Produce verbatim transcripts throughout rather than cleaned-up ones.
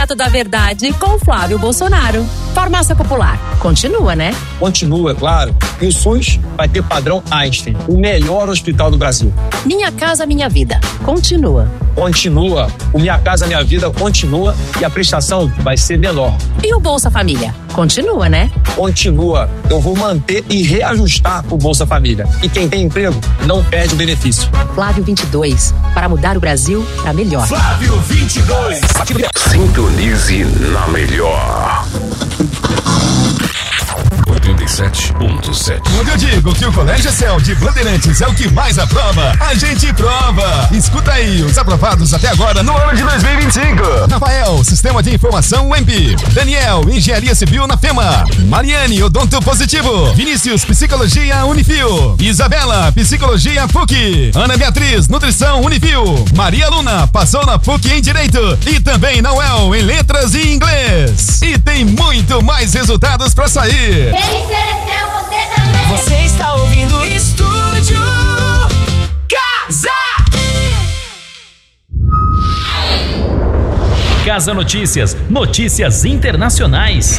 Direto da Verdade com Flávio Bolsonaro. Farmácia Popular. Continua, né? Continua, claro. E o SUS vai ter padrão Einstein, o melhor hospital do Brasil. Minha Casa Minha Vida. Continua. Continua. O Minha Casa Minha Vida continua e a prestação vai ser menor. E o Bolsa Família? Continua, né? Continua. Eu vou manter e reajustar o Bolsa Família. E quem tem emprego não perde o benefício. Flávio vinte e dois. Para mudar o Brasil para melhor. Flávio vinte e dois. Sintonize na melhor. oitenta e sete ponto sete. Quando eu digo que o Colégio Céu de Bandeirantes é o que mais aprova, a gente prova. Escuta aí os aprovados até agora no ano de dois mil e vinte e cinco. Rafael, Sistema de Informação U E M P. Daniel, Engenharia Civil na FEMA. Mariane, Odonto Positivo. Vinícius, Psicologia Unifil. Isabela, Psicologia P U C. Ana Beatriz, Nutrição Unifil. Maria Luna, passou na P U C em Direito e também na U E L em Letras e Inglês. E tem muito mais resultados pra sair. Você também. Você está ouvindo Estúdio Casa. Casa Notícias, notícias internacionais.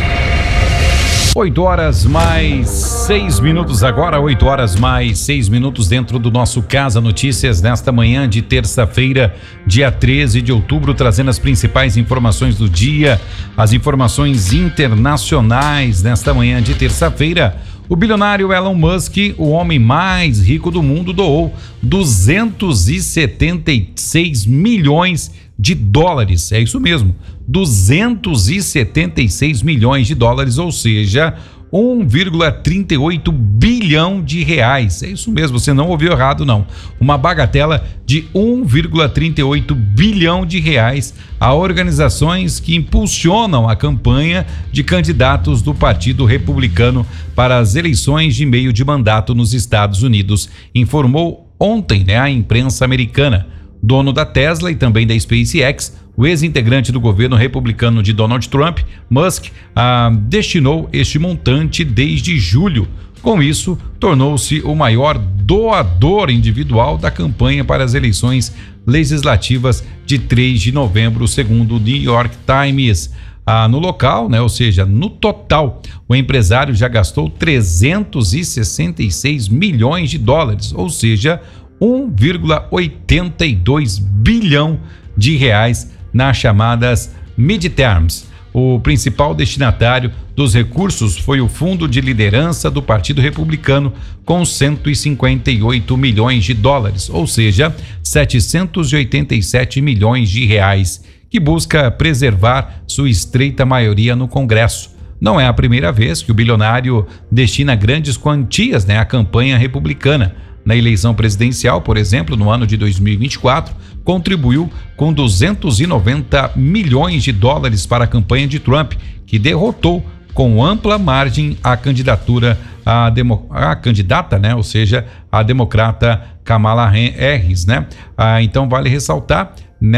oito horas mais seis minutos agora, oito horas mais seis minutos dentro do nosso Casa Notícias nesta manhã de terça-feira, dia treze de outubro, trazendo as principais informações do dia, as informações internacionais nesta manhã de terça-feira. O bilionário Elon Musk, o homem mais rico do mundo, doou duzentos e setenta e seis milhões de dólares. É isso mesmo, duzentos e setenta e seis milhões de dólares, ou seja, um vírgula trinta e oito bilhão de reais. É isso mesmo, você não ouviu errado não. Uma bagatela de um vírgula trinta e oito bilhão de reais a organizações que impulsionam a campanha de candidatos do Partido Republicano para as eleições de meio de mandato nos Estados Unidos, informou ontem, né, a imprensa americana. Dono da Tesla e também da SpaceX, o ex-integrante do governo republicano de Donald Trump, Musk, ah, destinou este montante desde julho. Com isso, tornou-se o maior doador individual da campanha para as eleições legislativas de três de novembro, segundo o New York Times. Ah, no local, né, ou seja, no total, o empresário já gastou trezentos e sessenta e seis milhões de dólares, ou seja, um vírgula oitenta e dois bilhão de reais nas chamadas midterms. O principal destinatário dos recursos foi o Fundo de Liderança do Partido Republicano, com cento e cinquenta e oito milhões de dólares, ou seja, setecentos e oitenta e sete milhões de reais, que busca preservar sua estreita maioria no Congresso. Não é a primeira vez que o bilionário destina grandes quantias, né, à campanha republicana. Na eleição presidencial, por exemplo, no ano de dois mil e vinte e quatro, contribuiu com duzentos e noventa milhões de dólares para a campanha de Trump, que derrotou com ampla margem a candidatura a, demo, a candidata, né, ou seja, a democrata Kamala Harris, né? Ah, então vale ressaltar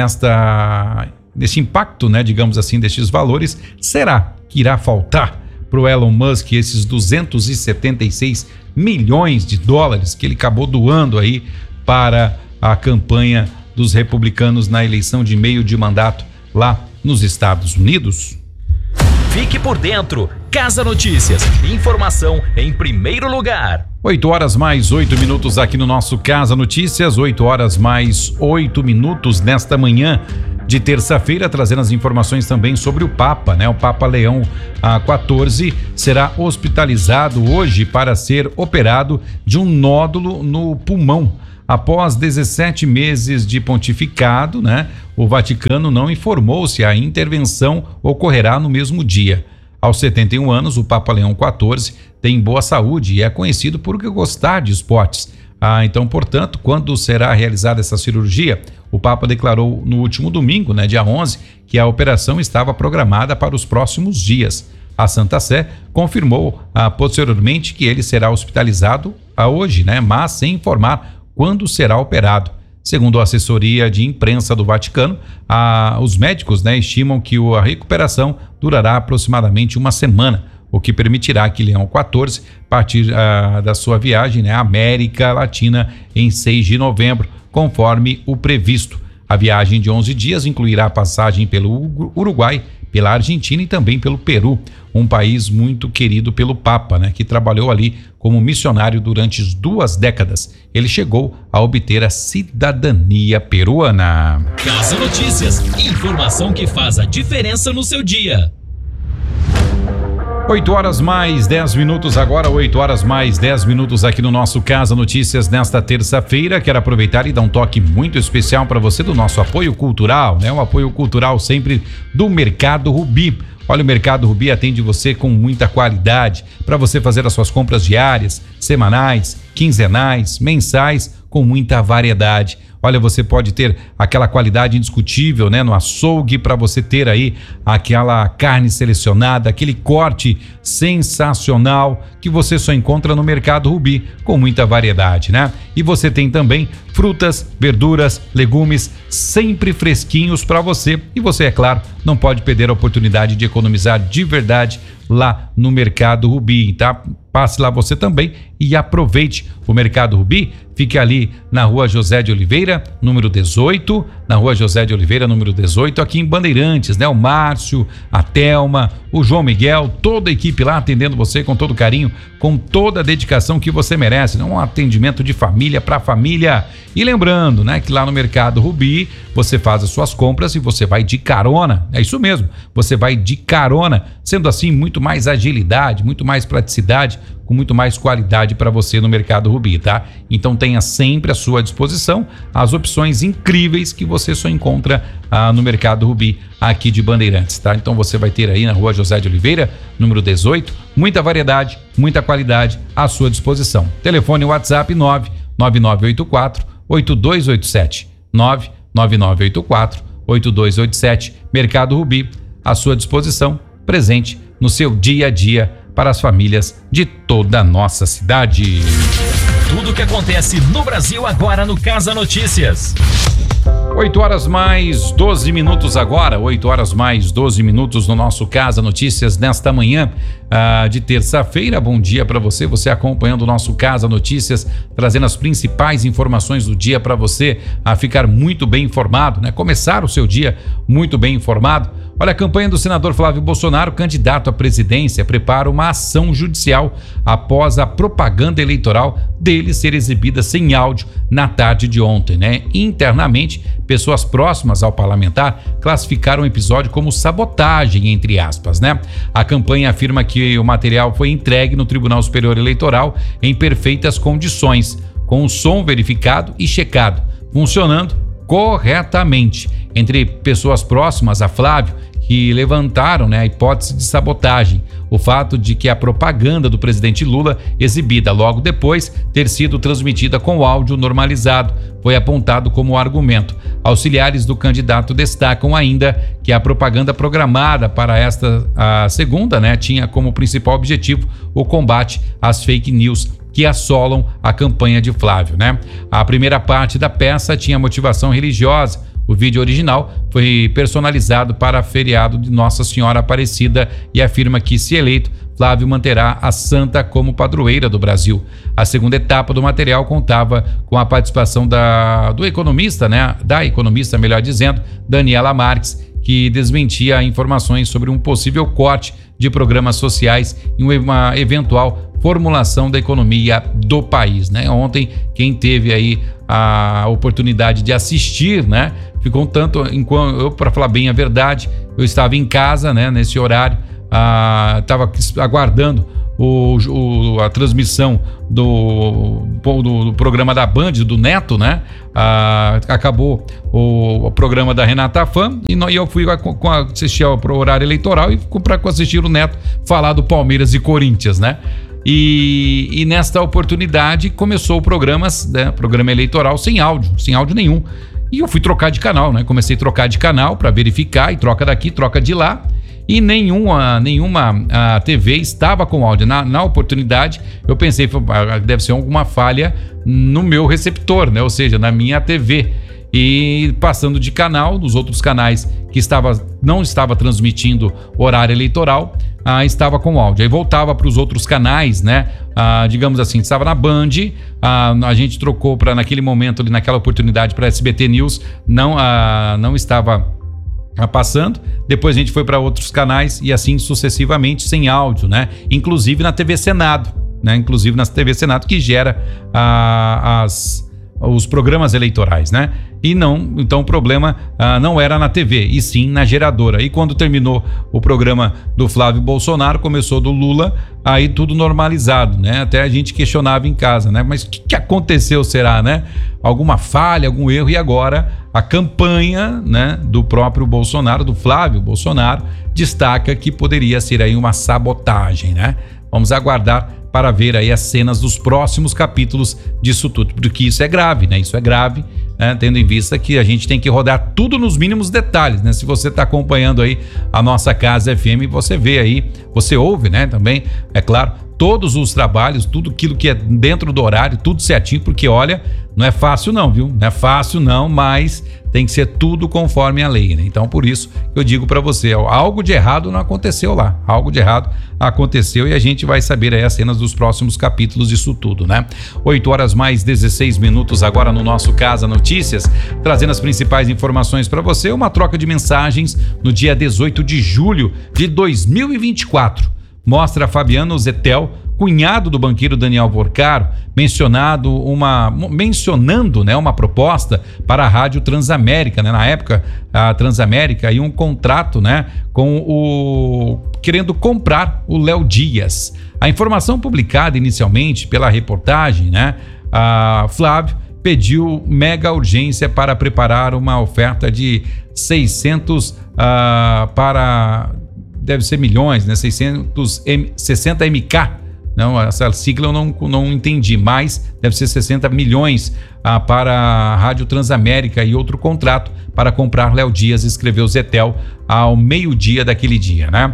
nesta nesse impacto, né, digamos assim, destes valores. Será que irá faltar para o Elon Musk esses duzentos e setenta e seis milhões de dólares que ele acabou doando aí para a campanha dos republicanos na eleição de meio de mandato lá nos Estados Unidos? Fique por dentro. Casa Notícias. Informação em primeiro lugar. oito horas mais oito minutos aqui no nosso Casa Notícias. oito horas mais oito minutos nesta manhã de terça-feira, trazendo as informações também sobre o Papa, né? O Papa Leão quatorze será hospitalizado hoje para ser operado de um nódulo no pulmão. Após dezessete meses de pontificado, né? O Vaticano não informou se a intervenção ocorrerá no mesmo dia. Aos setenta e um anos, o Papa Leão quatorze tem boa saúde e é conhecido por gostar de esportes. Ah, então, portanto, quando será realizada essa cirurgia? O Papa declarou no último domingo, né, dia onze, que a operação estava programada para os próximos dias. A Santa Sé confirmou ah, posteriormente que ele será hospitalizado ah, hoje, né, mas sem informar quando será operado. Segundo a assessoria de imprensa do Vaticano, ah, os médicos, né, estimam que a recuperação durará aproximadamente uma semana, o que permitirá que Leão quatorze partir ah, da sua viagem, né, à América Latina em seis de novembro, conforme o previsto. A viagem de onze dias incluirá a passagem pelo Uruguai, pela Argentina e também pelo Peru, um país muito querido pelo Papa, né, que trabalhou ali como missionário durante duas décadas. Ele chegou a obter a cidadania peruana. Casa Notícias, informação que faz a diferença no seu dia. oito horas mais dez minutos agora, oito horas mais dez minutos aqui no nosso Casa Notícias nesta terça-feira. Quero aproveitar e dar um toque muito especial para você do nosso apoio cultural, né? O apoio cultural sempre do Mercado Rubi. Olha, o Mercado Rubi atende você com muita qualidade para você fazer as suas compras diárias, semanais, quinzenais, mensais, com muita variedade. Olha, você pode ter aquela qualidade indiscutível, né, no açougue, para você ter aí aquela carne selecionada, aquele corte sensacional que você só encontra no Mercado Rubi, com muita variedade, né? E você tem também frutas, verduras, legumes sempre fresquinhos para você. E você, é claro, não pode perder a oportunidade de economizar de verdade lá no Mercado Rubi, tá? Passe lá você também e aproveite o Mercado Rubi. Fique ali na Rua José de Oliveira, número dezoito, na Rua José de Oliveira, número dezoito, aqui em Bandeirantes, né? O Márcio, a Thelma, o João Miguel, toda a equipe lá atendendo você com todo carinho, com toda a dedicação que você merece, né? Um atendimento de família para família. E lembrando, né, que lá no Mercado Rubi você faz as suas compras e você vai de carona. É isso mesmo, você vai de carona, sendo assim muito mais agilidade, muito mais praticidade, com muito mais qualidade para você no Mercado Rubi, tá? Então tenha sempre à sua disposição as opções incríveis que você só encontra ah, no Mercado Rubi aqui de Bandeirantes, tá? Então você vai ter aí na Rua José de Oliveira, número dezoito, muita variedade, muita qualidade à sua disposição. Telefone WhatsApp nove nove nove oito quatro oito dois oito sete, nove nove nove oito quatro oito dois oito sete. Mercado Rubi à sua disposição, presente no seu dia a dia para as famílias de toda a nossa cidade. Tudo o que acontece no Brasil agora no Casa Notícias. oito horas mais doze minutos agora, oito horas mais doze minutos no nosso Casa Notícias nesta manhã ah, de terça-feira. Bom dia para você, você acompanhando o nosso Casa Notícias, trazendo as principais informações do dia para você a ficar muito bem informado, né? Começar o seu dia muito bem informado. Olha, a campanha do senador Flávio Bolsonaro, candidato à presidência, prepara uma ação judicial após a propaganda eleitoral dele ser exibida sem áudio na tarde de ontem, né? Internamente, pessoas próximas ao parlamentar classificaram o episódio como sabotagem, entre aspas, né? A campanha afirma que o material foi entregue no Tribunal Superior Eleitoral em perfeitas condições, com o som verificado e checado, funcionando corretamente. Entre pessoas próximas a Flávio, que levantaram, né, a hipótese de sabotagem, o fato de que a propaganda do presidente Lula, exibida logo depois ter sido transmitida com áudio normalizado, foi apontado como argumento. Auxiliares do candidato destacam ainda que a propaganda programada para esta a segunda, né, tinha como principal objetivo o combate às fake news que assolam a campanha de Flávio, né? A primeira parte da peça tinha motivação religiosa. O vídeo original foi personalizado para feriado de Nossa Senhora Aparecida e afirma que, se eleito, Flávio manterá a santa como padroeira do Brasil. A segunda etapa do material contava com a participação da, do economista, né? Da economista, melhor dizendo, Daniela Marques, que desmentia informações sobre um possível corte de programas sociais e uma eventual formulação da economia do país, né? Ontem, quem teve aí a oportunidade de assistir, né, ficou um tanto, enquanto eu, para falar bem a verdade, eu estava em casa, né, nesse horário, estava ah, aguardando o, o, a transmissão do, do, do programa da Band, do Neto, né? Ah, acabou o, o programa da Renata Fã e, no, e eu fui com, com assistir ao pro horário eleitoral e para assistir o Neto falar do Palmeiras e Corinthians, né? E, e nesta oportunidade começou o programa, né, programa eleitoral sem áudio, sem áudio nenhum. E eu fui trocar de canal, né? Comecei a trocar de canal para verificar, e troca daqui, troca de lá. E nenhuma, nenhuma a T V estava com áudio. Na, na oportunidade, eu pensei, deve ser alguma falha no meu receptor, né? Ou seja, na minha T V. E passando de canal, nos outros canais que estava, não estava transmitindo horário eleitoral, ah, estava com áudio. Aí voltava para os outros canais, né? Ah, digamos assim, estava na Band, ah, a gente trocou para naquele momento, ali, naquela oportunidade, para S B T News, não, ah, não estava passando, depois a gente foi para outros canais e assim sucessivamente, sem áudio, né? Inclusive na T V Senado, né? Inclusive na T V Senado, que gera ah, as, os programas eleitorais, né? E não, então o problema ah, não era na T V, e sim na geradora. E quando terminou o programa do Flávio Bolsonaro, começou do Lula, aí tudo normalizado, né? Até a gente questionava em casa, né? Mas o que, que aconteceu, será, né? Alguma falha, algum erro? E agora a campanha, né, do próprio Bolsonaro, do Flávio Bolsonaro, destaca que poderia ser aí uma sabotagem, né? Vamos aguardar para ver aí as cenas dos próximos capítulos disso tudo, porque isso é grave, né? Isso é grave, né? Tendo em vista que a gente tem que rodar tudo nos mínimos detalhes, né? Se você está acompanhando aí a nossa Casa F M, você vê aí, você ouve, né? Também, é claro, todos os trabalhos, tudo aquilo que é dentro do horário, tudo certinho, porque olha, não é fácil não, viu? Não é fácil não, mas tem que ser tudo conforme a lei, né? Então, por isso eu digo para você, algo de errado não aconteceu lá, algo de errado aconteceu e a gente vai saber aí as cenas dos próximos capítulos disso tudo, né? oito horas mais dezesseis minutos agora no nosso Casa Notícias, trazendo as principais informações para você, uma troca de mensagens no dia dezoito de julho de dois mil e vinte e quatro. Mostra Fabiano Zettel, cunhado do banqueiro Daniel Vorcaro, mencionado uma, mencionando, né, uma proposta para a Rádio Transamérica, né, na época a Transamérica e um contrato, né, com o querendo comprar o Léo Dias. A informação publicada inicialmente pela reportagem, né, a Flávio pediu mega urgência para preparar uma oferta de seiscentos uh, para deve ser milhões, né? seiscentos, sessenta M K. Não, essa sigla eu não, não entendi, mas deve ser sessenta milhões ah, para a Rádio Transamérica e outro contrato para comprar Léo Dias, escreveu Zettel ao meio-dia daquele dia, né?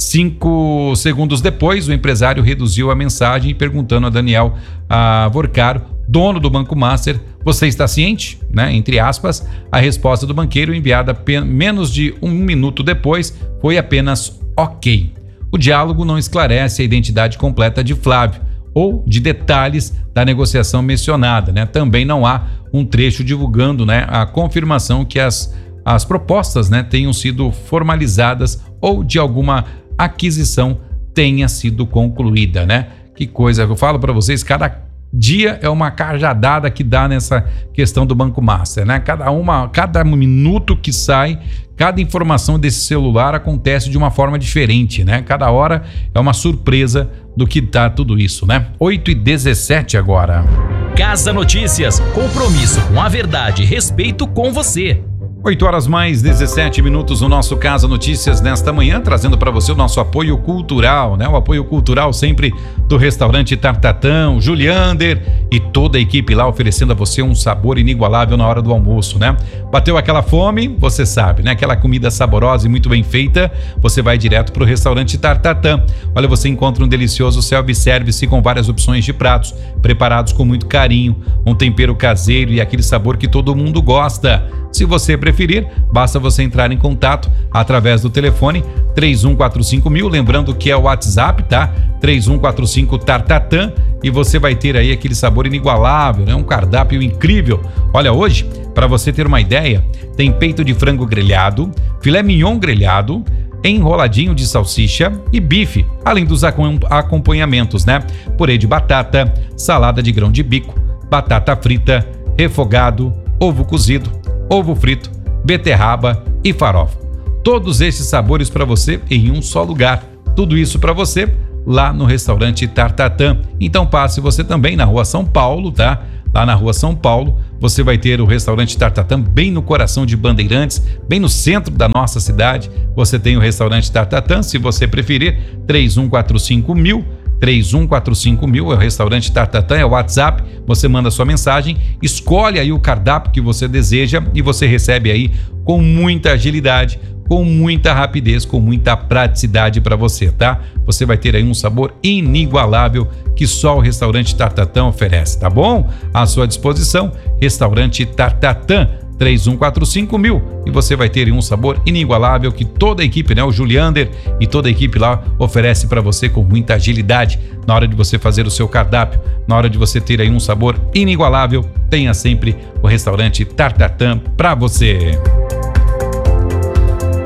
Cinco segundos depois, o empresário reduziu a mensagem perguntando a Daniel a Vorcaro, dono do Banco Master, você está ciente? Né? Entre aspas, a resposta do banqueiro enviada menos de um minuto depois foi apenas ok. O diálogo não esclarece a identidade completa de Flávio ou de detalhes da negociação mencionada, né? Também não há um trecho divulgando, né, a confirmação que as, as propostas, né, tenham sido formalizadas ou de alguma aquisição tenha sido concluída, né? Que coisa, eu falo para vocês, cada dia é uma cajadada que dá nessa questão do Banco Master, né? Cada uma, cada minuto que sai, cada informação desse celular acontece de uma forma diferente, né? Cada hora é uma surpresa do que dá tudo isso, né? oito e dezessete agora. Casa Notícias, compromisso com a verdade e respeito com você. oito horas mais dezessete minutos no nosso Casa Notícias nesta manhã, trazendo para você o nosso apoio cultural, né? O apoio cultural sempre do restaurante Tartatã, Juliander e toda a equipe lá oferecendo a você um sabor inigualável na hora do almoço, né? Bateu aquela fome, você sabe, né? Aquela comida saborosa e muito bem feita, você vai direto para o restaurante Tartatã. Olha, você encontra um delicioso self-service com várias opções de pratos, preparados com muito carinho, um tempero caseiro e aquele sabor que todo mundo gosta. Se você preferir, basta você entrar em contato através do telefone três um quatro cinco mil, lembrando que é o WhatsApp, tá? três um quatro cinco Tartatã, e você vai ter aí aquele sabor inigualável, né? Um cardápio incrível. Olha, hoje, para você ter uma ideia, tem peito de frango grelhado, filé mignon grelhado, enroladinho de salsicha e bife, além dos acompanhamentos, né? Purê de batata, salada de grão de bico, batata frita, refogado, ovo cozido, ovo frito, beterraba e farofa. Todos esses sabores para você em um só lugar. Tudo isso para você lá no restaurante Tartatã. Então passe você também na Rua São Paulo, tá? Lá na Rua São Paulo, você vai ter o restaurante Tartatã bem no coração de Bandeirantes, bem no centro da nossa cidade. Você tem o restaurante Tartatã, se você preferir, três um quatro cinco mil. três um quatro cinco mil é o restaurante Tartatã, é o WhatsApp, você manda sua mensagem, escolhe aí o cardápio que você deseja e você recebe aí com muita agilidade, com muita rapidez, com muita praticidade para você, tá? Você vai ter aí um sabor inigualável que só o restaurante Tartatã oferece, tá bom? À sua disposição, restaurante Tartatã, três um quatro cinco mil, e você vai ter um sabor inigualável que toda a equipe, né, o Juliander e toda a equipe lá oferece para você com muita agilidade na hora de você fazer o seu cardápio, na hora de você ter aí um sabor inigualável, tenha sempre o restaurante Tartatã para você.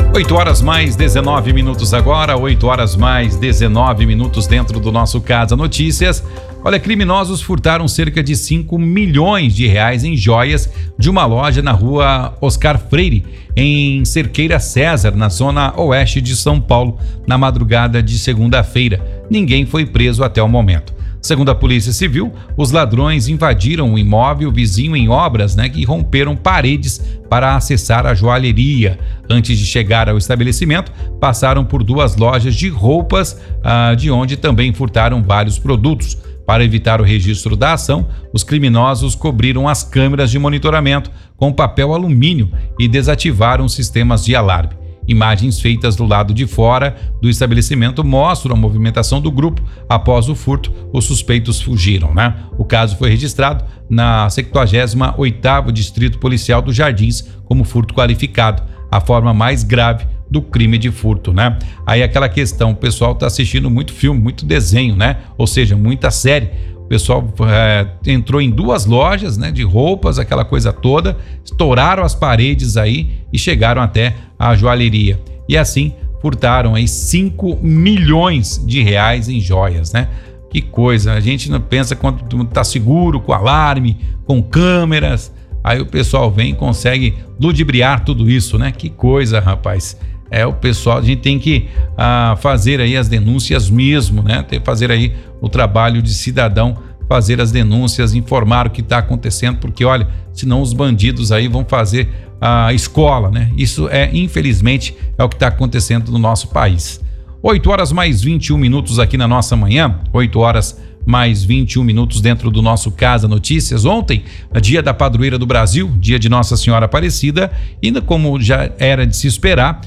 oito horas mais dezenove minutos agora, oito horas mais dezenove minutos dentro do nosso Casa Notícias. Olha, criminosos furtaram cerca de cinco milhões de reais em joias de uma loja na rua Oscar Freire, em Cerqueira César, na zona oeste de São Paulo, na madrugada de segunda-feira. Ninguém foi preso até o momento. Segundo a Polícia Civil, os ladrões invadiram o imóvel vizinho em obras, né, que romperam paredes para acessar a joalheria. Antes de chegar ao estabelecimento, passaram por duas lojas de roupas, ah, de onde também furtaram vários produtos. Para evitar o registro da ação, os criminosos cobriram as câmeras de monitoramento com papel alumínio e desativaram sistemas de alarme. Imagens feitas do lado de fora do estabelecimento mostram a movimentação do grupo. Após o furto, os suspeitos fugiram, né? O caso foi registrado na sexagésimo oitavo Distrito Policial dos Jardins como furto qualificado, a forma mais grave do crime de furto, né? Aí aquela questão, o pessoal tá assistindo muito filme, muito desenho, né? Ou seja, muita série. O pessoal é, entrou em duas lojas, né, de roupas, aquela coisa toda, estouraram as paredes aí e chegaram até a joalheria. E assim furtaram aí cinco milhões de reais em joias, né? Que coisa, a gente não pensa quando tá seguro, com alarme, com câmeras, aí o pessoal vem e consegue ludibriar tudo isso, né? Que coisa, rapaz. É, o pessoal, a gente tem que ah, fazer aí as denúncias mesmo, né? Tem que fazer aí o trabalho de cidadão, fazer as denúncias, informar o que está acontecendo, porque olha, senão os bandidos aí vão fazer a escola, né? Isso é, infelizmente, é o que está acontecendo no nosso país. oito horas mais vinte e um minutos aqui na nossa manhã, oito horas mais vinte e um minutos dentro do nosso Casa Notícias. Ontem, dia da Padroeira do Brasil, dia de Nossa Senhora Aparecida, e como já era de se esperar,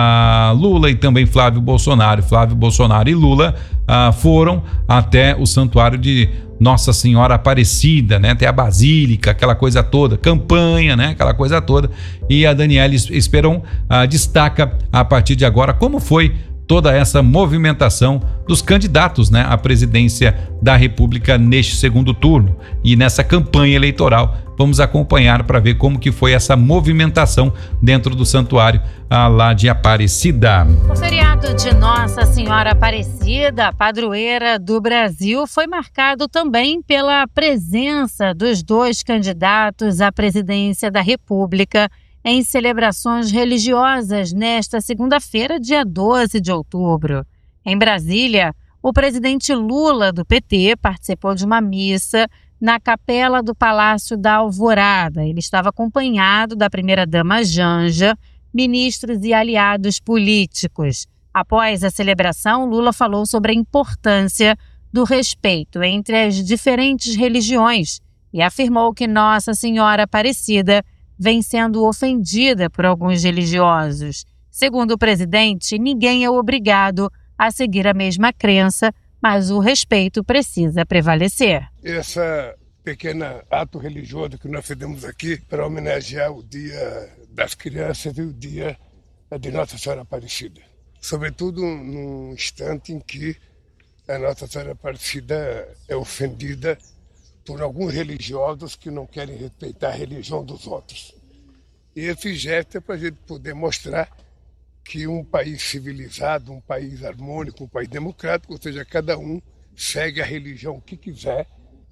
a Lula e também Flávio Bolsonaro, Flávio Bolsonaro e Lula ah, foram até o santuário de Nossa Senhora Aparecida, né? Até a Basílica, aquela coisa toda, campanha, né? Aquela coisa toda. E a Daniela Esperon ah, destaca a partir de agora como foi toda essa movimentação dos candidatos, né, à presidência da República neste segundo turno. E nessa campanha eleitoral, vamos acompanhar para ver como que foi essa movimentação dentro do santuário ah, lá de Aparecida. O feriado de Nossa Senhora Aparecida, padroeira do Brasil, foi marcado também pela presença dos dois candidatos à presidência da República em celebrações religiosas nesta segunda-feira, dia doze de outubro. Em Brasília, o presidente Lula, do P T, participou de uma missa na capela do Palácio da Alvorada. Ele estava acompanhado da primeira-dama Janja, ministros e aliados políticos. Após a celebração, Lula falou sobre a importância do respeito entre as diferentes religiões e afirmou que Nossa Senhora Aparecida vem sendo ofendida por alguns religiosos. Segundo o presidente, ninguém é obrigado a seguir a mesma crença, mas o respeito precisa prevalecer. Esse pequeno ato religioso que nós fizemos aqui para homenagear o Dia das Crianças e o Dia de Nossa Senhora Aparecida. Sobretudo num instante em que a Nossa Senhora Aparecida é ofendida por alguns religiosos que não querem respeitar a religião dos outros. E esse gesto é para a gente poder mostrar que um país civilizado, um país harmônico, um país democrático, ou seja, cada um segue a religião que quiser.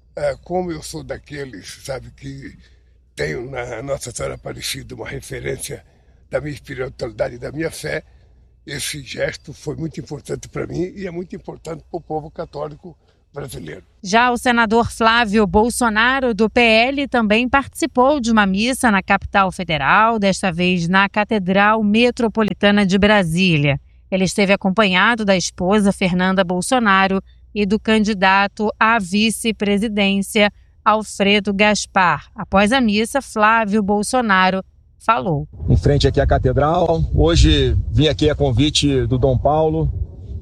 Como eu sou daqueles, sabe, que tenho na Nossa Senhora Aparecida uma referência da minha espiritualidade e da minha fé, esse gesto foi muito importante para mim e é muito importante para o povo católico brasileiro. Já o senador Flávio Bolsonaro, do P L, também participou de uma missa na capital federal, desta vez na Catedral Metropolitana de Brasília. Ele esteve acompanhado da esposa Fernanda Bolsonaro e do candidato à vice-presidência Alfredo Gaspar. Após a missa, Flávio Bolsonaro falou. Em frente aqui à Catedral, hoje vim aqui a convite do Dom Paulo,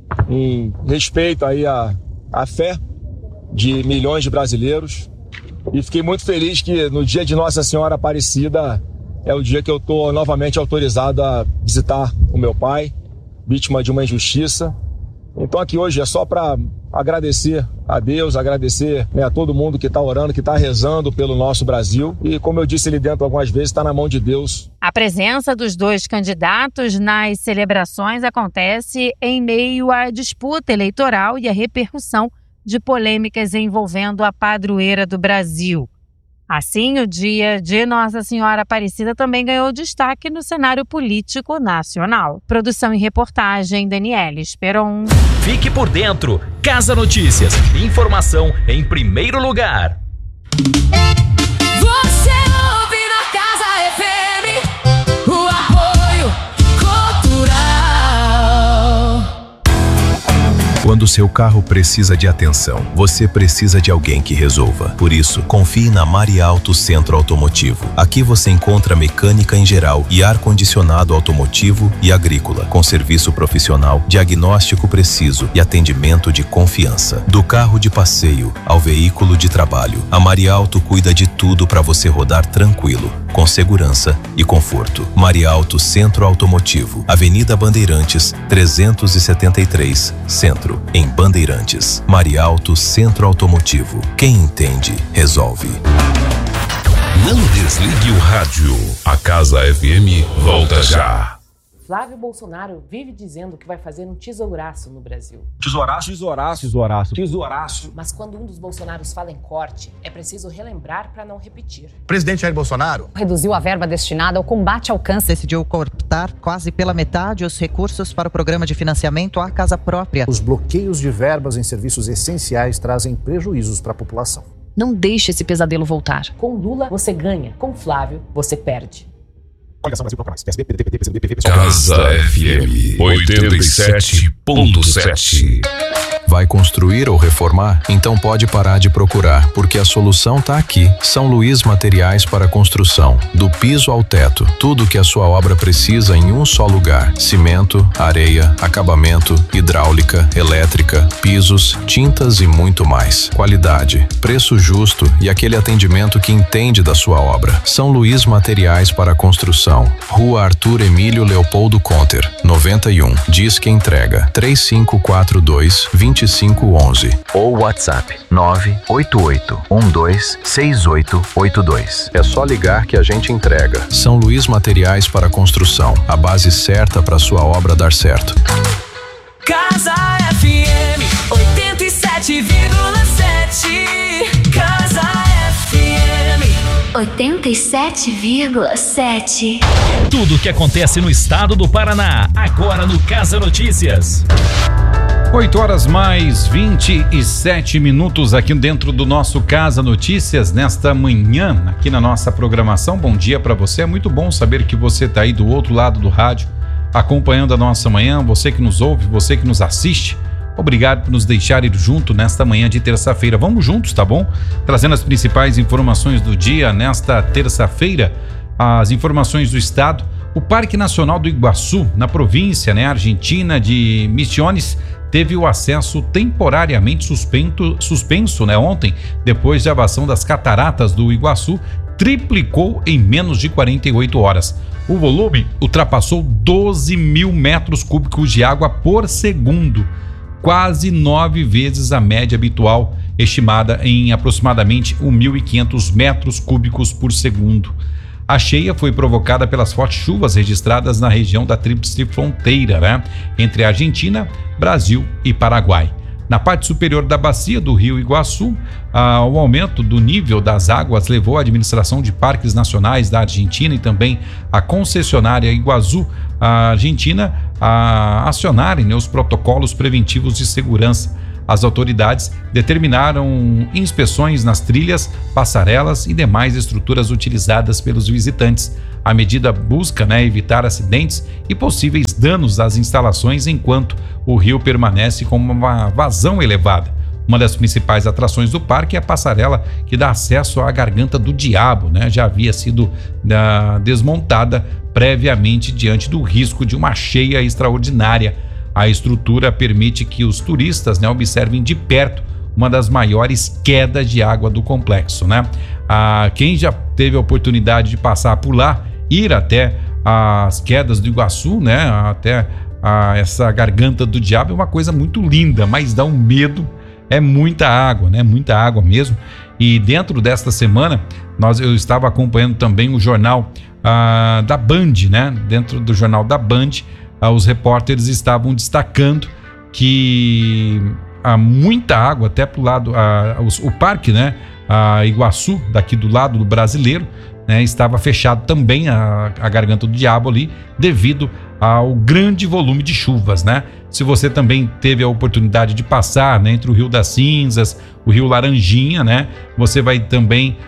em respeito aí a a fé de milhões de brasileiros, e fiquei muito feliz que no dia de Nossa Senhora Aparecida é o dia que eu estou novamente autorizado a visitar o meu pai, vítima de uma injustiça. Então aqui hoje é só para agradecer a Deus, agradecer, né, a todo mundo que está orando, que está rezando pelo nosso Brasil. E como eu disse ali dentro algumas vezes, está na mão de Deus. A presença dos dois candidatos nas celebrações acontece em meio à disputa eleitoral e à repercussão de polêmicas envolvendo a padroeira do Brasil. Assim, o dia de Nossa Senhora Aparecida também ganhou destaque no cenário político nacional. Produção e reportagem, Daniela Esperon. Fique por dentro. Casa Notícias. Informação em primeiro lugar. Você ouve na Casa F M o apoio cultural. Quando seu carro precisa de atenção, você precisa de alguém que resolva. Por isso, confie na Marialto Centro Automotivo. Aqui você encontra mecânica em geral e ar-condicionado automotivo e agrícola, com serviço profissional, diagnóstico preciso e atendimento de confiança. Do carro de passeio ao veículo de trabalho, a Marialto cuida de tudo para você rodar tranquilo, com segurança e conforto. Marialto Centro Automotivo, Avenida Bandeirantes, trezentos e setenta e três, Centro, em Bandeirantes. Marialto Centro Automotivo. Quem entende, resolve. Não desligue o rádio. A Casa F M volta já. Flávio Bolsonaro vive dizendo que vai fazer um tesouraço no Brasil. Tesouraço, tesouraço, tesouraço, tesouraço. Mas quando um dos Bolsonaros fala em corte, é preciso relembrar para não repetir. O presidente Jair Bolsonaro reduziu a verba destinada ao combate ao câncer. Decidiu cortar quase pela metade os recursos para o programa de financiamento à casa própria. Os bloqueios de verbas em serviços essenciais trazem prejuízos para a população. Não deixe esse pesadelo voltar. Com Lula, você ganha. Com Flávio, você perde. Casa F M oitenta e sete ponto sete. Vai construir ou reformar? Então pode parar de procurar, porque a solução está aqui. São Luís Materiais para Construção. Do piso ao teto, tudo que a sua obra precisa em um só lugar. Cimento, areia, acabamento, hidráulica, elétrica, pisos, tintas e muito mais. Qualidade, preço justo e aquele atendimento que entende da sua obra. São Luís Materiais para Construção. Rua Arthur Emílio Leopoldo Conter, noventa e um. Disque entrega três cinco quatro dois, dois cinco um um ou WhatsApp nove oito oito um dois seis oito oito dois. É só ligar que a gente entrega. São Luís Materiais para Construção, a base certa para sua obra dar certo. Casa F M oitenta e sete vírgula sete. Casa F M oitenta e sete vírgula sete. Tudo o que acontece no estado do Paraná, agora no Casa Notícias. oito horas mais vinte e sete minutos aqui dentro do nosso Casa Notícias, nesta manhã, aqui na nossa programação. Bom dia para você, é muito bom saber que você está aí do outro lado do rádio, acompanhando a nossa manhã, você que nos ouve, você que nos assiste. Obrigado por nos deixar ir junto nesta manhã de terça-feira. Vamos juntos, tá bom? Trazendo as principais informações do dia nesta terça-feira, as informações do estado. O Parque Nacional do Iguaçu, na província, né, argentina de Misiones, teve o acesso temporariamente suspenso, suspenso né, ontem, depois da avação das cataratas do Iguaçu, triplicou em menos de quarenta e oito horas. O volume ultrapassou doze mil metros cúbicos de água por segundo, quase nove vezes a média habitual, estimada em aproximadamente mil e quinhentos metros cúbicos por segundo. A cheia foi provocada pelas fortes chuvas registradas na região da tríplice fronteira, né, entre a Argentina, Brasil e Paraguai. Na parte superior da bacia do rio Iguaçu, ah, o aumento do nível das águas levou a administração de parques nacionais da Argentina e também a concessionária Iguaçu, a Argentina, a acionarem, né, os protocolos preventivos de segurança. As autoridades determinaram inspeções nas trilhas, passarelas e demais estruturas utilizadas pelos visitantes. A medida busca, né, evitar acidentes e possíveis danos às instalações enquanto o rio permanece com uma vazão elevada. Uma das principais atrações do parque é a passarela que dá acesso à Garganta do Diabo, né? Já havia sido uh, desmontada previamente diante do risco de uma cheia extraordinária. A estrutura permite que os turistas, né, observem de perto uma das maiores quedas de água do complexo, né? Ah, quem já teve a oportunidade de passar por lá, ir até as quedas do Iguaçu, né, até a, essa Garganta do Diabo, é uma coisa muito linda, mas dá um medo é muita água, né? Muita água mesmo. E dentro desta semana, nós, eu estava acompanhando também o jornal ah, da Band, né? Dentro do jornal da Band, ah, os repórteres estavam destacando que há muita água, até para o lado, ah, o, o parque, né? A Iguaçu, daqui do lado do Brasileiro, né? Estava fechado também a, a Garganta do Diabo ali, devido ao grande volume de chuvas, né? Se você também teve a oportunidade de passar, né, entre o Rio das Cinzas, o Rio Laranjinha, né? Você vai também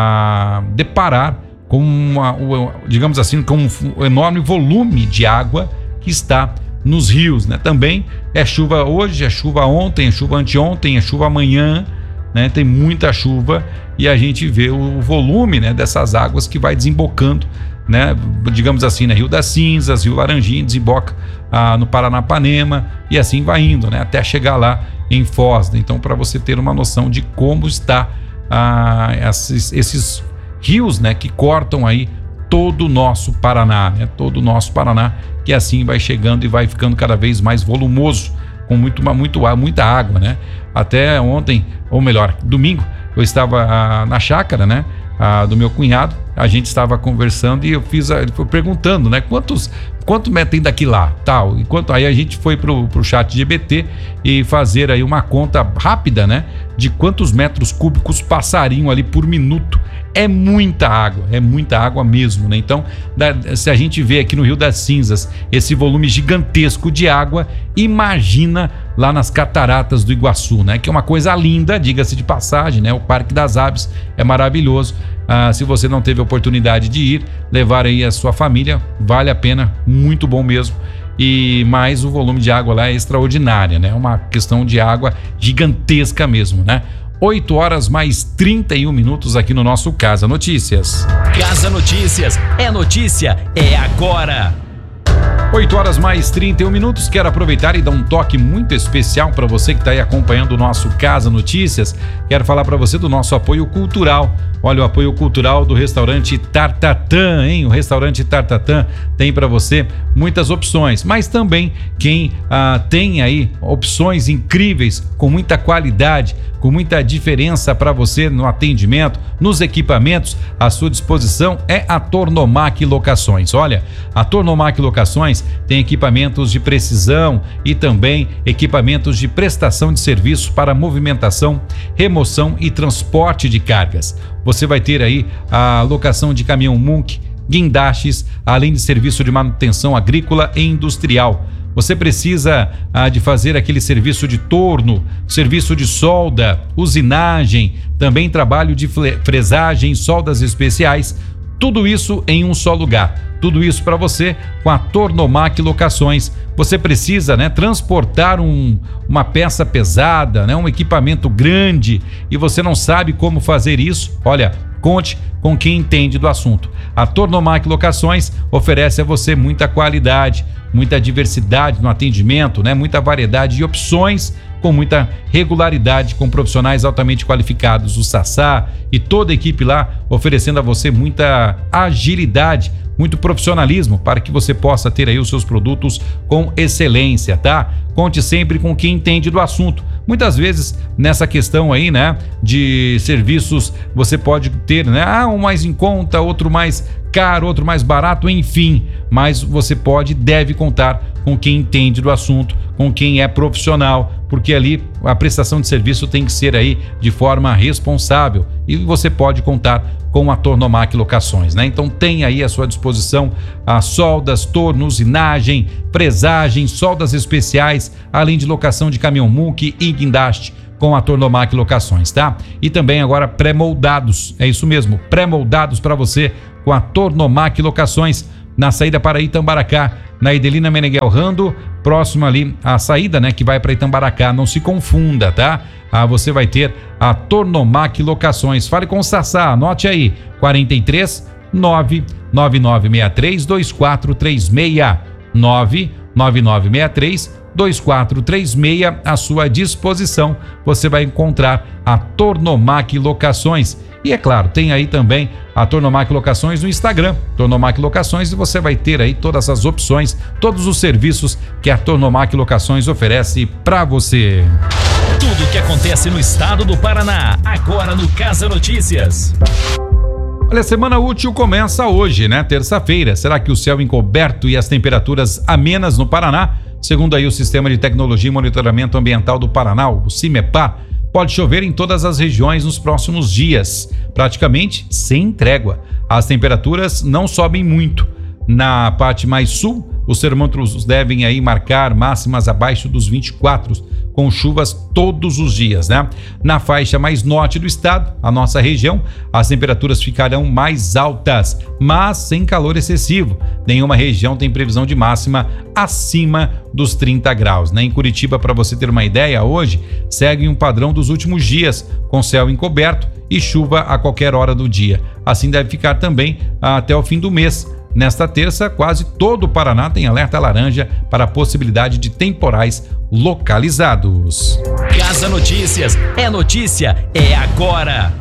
ah, deparar com, uma, digamos assim, com um enorme volume de água que está nos rios, né? Também é chuva hoje, é chuva ontem, é chuva anteontem, é chuva amanhã, né? Tem muita chuva e a gente vê o volume, né, dessas águas que vai desembocando, né, digamos assim, né, Rio das Cinzas, Rio Laranjinha, desemboca ah, no Paranapanema e assim vai indo, né, até chegar lá em Foz, né? Então, para você ter uma noção de como está ah, esses, esses rios, né, que cortam aí todo o nosso Paraná, né, todo o nosso Paraná, que assim vai chegando e vai ficando cada vez mais volumoso, com muito, muito, muita água, né? Até ontem, ou melhor, domingo, eu estava ah, na chácara, né, ah, do meu cunhado, a gente estava conversando e eu fiz, ele foi perguntando, né, quantos, quanto metro tem daqui lá, tal, e quanto, aí a gente foi pro, pro chat G B T e fazer aí uma conta rápida, né, de quantos metros cúbicos passariam ali por minuto. É muita água, é muita água mesmo, né? Então, da, se a gente vê aqui no Rio das Cinzas esse volume gigantesco de água, imagina lá nas cataratas do Iguaçu, né? Que é uma coisa linda, diga-se de passagem, né? O Parque das Aves é maravilhoso. Ah, se você não teve a oportunidade de ir, levar aí a sua família, vale a pena, muito bom mesmo. E mais o volume de água lá é extraordinária, né? Uma questão de água gigantesca mesmo, né? oito horas mais trinta e um minutos aqui no nosso Casa Notícias. Casa Notícias, é notícia, é agora. oito horas mais trinta e um minutos. Quero aproveitar e dar um toque muito especial para você que está aí acompanhando o nosso Casa Notícias. Quero falar para você do nosso apoio cultural. Olha, o apoio cultural do restaurante Tartatã, hein? O restaurante Tartatã tem para você muitas opções, mas também quem ah, tem aí opções incríveis, com muita qualidade, com muita diferença para você no atendimento, nos equipamentos, à sua disposição é a Tornomac Locações. Olha, a Tornomac Locações tem equipamentos de precisão e também equipamentos de prestação de serviço para movimentação, remoção e transporte de cargas. Você vai ter aí a locação de caminhão Munk, guindastes, além de serviço de manutenção agrícola e industrial. Você precisa ah, de fazer aquele serviço de torno, serviço de solda, usinagem, também trabalho de fresagem, soldas especiais, tudo isso em um só lugar. Tudo isso para você com a Tornomac Locações. Você precisa, né, transportar um, uma peça pesada, né, um equipamento grande e você não sabe como fazer isso? Olha, conte com quem entende do assunto. A Tornomac Locações oferece a você muita qualidade, muita diversidade no atendimento, né, muita variedade de opções, com muita regularidade, com profissionais altamente qualificados, o Sassá e toda a equipe lá oferecendo a você muita agilidade, muito profissionalismo para que você possa ter aí os seus produtos com excelência, tá? Conte sempre com quem entende do assunto. Muitas vezes nessa questão aí, né, de serviços, você pode ter, né, ah, um mais em conta, outro mais caro, outro mais barato, enfim, mas você pode e deve contar com quem entende do assunto, com quem é profissional, porque ali a prestação de serviço tem que ser aí de forma responsável e você pode contar com a Tornomac Locações, né? Então tem aí à sua disposição as soldas, torno, usinagem, presagem, soldas especiais, além de locação de caminhão Munk e guindaste com a Tornomac Locações, tá? E também agora pré-moldados, é isso mesmo, pré-moldados para você com a Tornomac Locações, na saída para Itambaracá, na Idelina Meneghel Rando, próximo ali a saída, né, que vai para Itambaracá. Não se confunda, tá? Ah, você vai ter a Tornomac Locações. Fale com o Sassá, anote aí, quarenta e três, nove nove nove seis três, dois quatro três seis, nove nove nove seis três, dois quatro três seis, à sua disposição. Você vai encontrar a Tornomac Locações. E é claro, tem aí também a Tornomac Locações no Instagram, Tornomac Locações, e você vai ter aí todas as opções, todos os serviços que a Tornomac Locações oferece para você. Tudo o que acontece no estado do Paraná, agora no Casa Notícias. Olha, a semana útil começa hoje, né? Terça-feira. Será que o céu encoberto e as temperaturas amenas no Paraná? Segundo aí o Sistema de Tecnologia e Monitoramento Ambiental do Paraná, o CIMEPAR, pode chover em todas as regiões nos próximos dias, praticamente sem trégua. As temperaturas não sobem muito. Na parte mais sul, os termômetros devem aí marcar máximas abaixo dos vinte e quatro, com chuvas todos os dias, né? Na faixa mais norte do estado, a nossa região, as temperaturas ficarão mais altas, mas sem calor excessivo. Nenhuma região tem previsão de máxima acima dos trinta graus, né? Em Curitiba, para você ter uma ideia, hoje segue um padrão dos últimos dias, com céu encoberto e chuva a qualquer hora do dia. Assim deve ficar também até o fim do mês. Nesta terça, quase todo o Paraná tem alerta laranja para a possibilidade de temporais localizados. Casa Notícias, é notícia, é agora.